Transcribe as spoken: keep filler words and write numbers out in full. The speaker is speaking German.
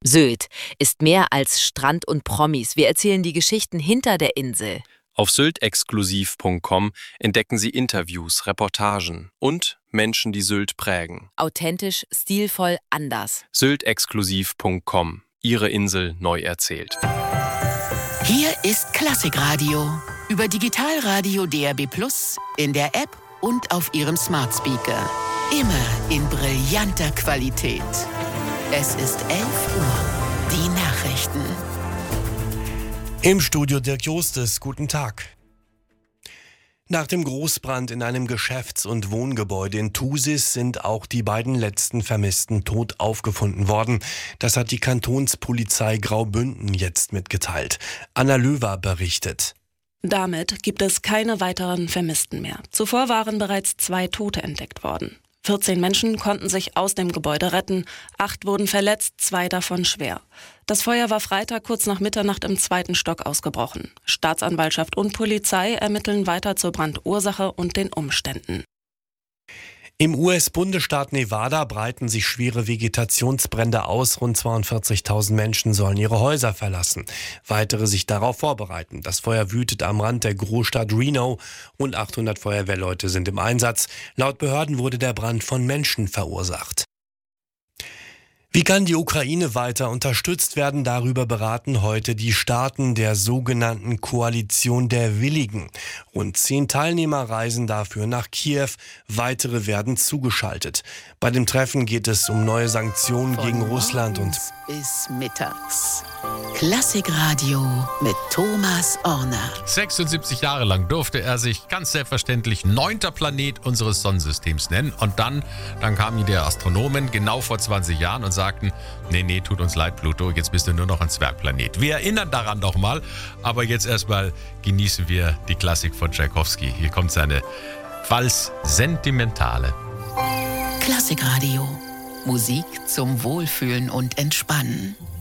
Sylt ist mehr als Strand und Promis. Wir erzählen die Geschichten hinter der Insel. Auf sylt exklusiv punkt com entdecken Sie Interviews, Reportagen und Menschen, die Sylt prägen. Authentisch, stilvoll, anders. sylt exklusiv punkt com. Ihre Insel neu erzählt. Hier ist Klassikradio. Über Digitalradio D A B plus, in der App und auf Ihrem Smart Speaker. Immer in brillanter Qualität. Es ist elf Uhr. Die Nachrichten. Im Studio Dirk Jostes, guten Tag. Nach dem Großbrand in einem Geschäfts- und Wohngebäude in Thusis sind auch die beiden letzten Vermissten tot aufgefunden worden. Das hat die Kantonspolizei Graubünden jetzt mitgeteilt. Anna Löwer berichtet. Damit gibt es keine weiteren Vermissten mehr. Zuvor waren bereits zwei Tote entdeckt worden. vierzehn Menschen konnten sich aus dem Gebäude retten, acht wurden verletzt, zwei davon schwer. Das Feuer war Freitag kurz nach Mitternacht im zweiten Stock ausgebrochen. Staatsanwaltschaft und Polizei ermitteln weiter zur Brandursache und den Umständen. Im U S-Bundesstaat Nevada breiten sich schwere Vegetationsbrände aus. Rund zweiundvierzigtausend Menschen sollen ihre Häuser verlassen. Weitere sich darauf vorbereiten. Das Feuer wütet am Rand der Großstadt Reno. Rund achthundert Feuerwehrleute sind im Einsatz. Laut Behörden wurde der Brand von Menschen verursacht. Wie kann die Ukraine weiter unterstützt werden? Darüber beraten heute die Staaten der sogenannten Koalition der Willigen. Rund zehn Teilnehmer reisen dafür nach Kiew. Weitere werden zugeschaltet. Bei dem Treffen geht es um neue Sanktionen Von gegen Russland und bis mittags. Klassikradio mit Thomas Orner. sechsundsiebzig Jahre lang durfte er sich ganz selbstverständlich neunter Planet unseres Sonnensystems nennen. Und dann, dann kamen die Astronomen genau vor zwanzig Jahren und sagten, nee, nee, tut uns leid, Pluto, jetzt bist du nur noch ein Zwergplanet. Wir erinnern daran noch mal, aber jetzt erstmal genießen wir die Klassik von Tschaikowski. Hier kommt seine Vals Sentimentale. Klassikradio. Musik zum Wohlfühlen und Entspannen.